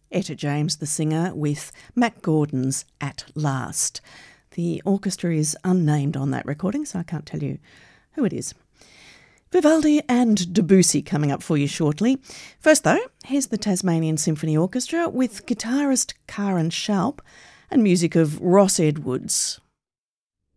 Etta James, the singer, with Mac Gordon's At Last. The orchestra is unnamed on that recording, so I can't tell you who it is. Vivaldi and Debussy coming up for you shortly. First, though, here's the Tasmanian Symphony Orchestra with guitarist Karen Sharp and music of Ross Edwards.